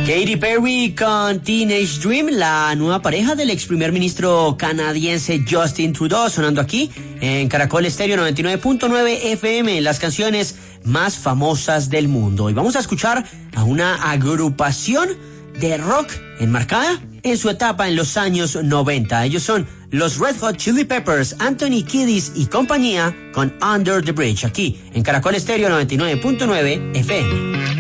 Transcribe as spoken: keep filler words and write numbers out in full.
Katy Perry con Teenage Dream, la nueva pareja del ex primer ministro canadiense Justin Trudeau, sonando aquí en Caracol Estéreo noventa y nueve punto nueve F M, las canciones más famosas del mundo. Y vamos a escuchar a una agrupación de rock enmarcada en su etapa en los años noventa. Ellos son los Red Hot Chili Peppers, Anthony Kiedis y compañía con Under the Bridge, aquí en Caracol Estéreo noventa y nueve punto nueve F M.